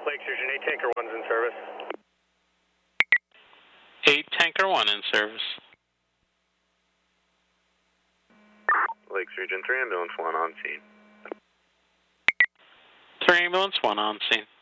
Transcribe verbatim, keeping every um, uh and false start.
Lakes Region eight Tanker one's in service. eight Tanker one in service. Lakes Region three Ambulance one on scene. three Ambulance one on scene.